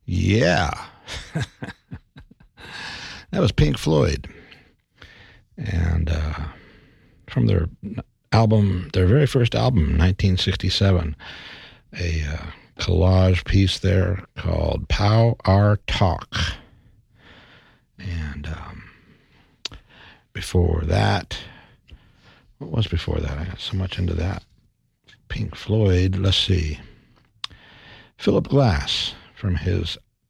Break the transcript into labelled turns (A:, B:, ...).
A: Yeah. That was Pink Floyd. And from their very first album, 1967, a collage piece there called Pow Our Talk. And before that, what was before that? I got so much into that. Pink Floyd, let's see. Philip Glass from his